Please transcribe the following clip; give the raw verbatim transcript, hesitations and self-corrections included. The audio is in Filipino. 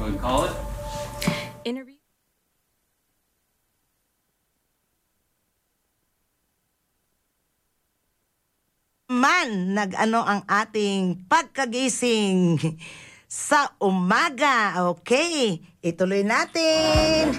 we call it? Interview. Man, nag-ano ang ating pagkagising sa umaga. Okay, ituloy natin.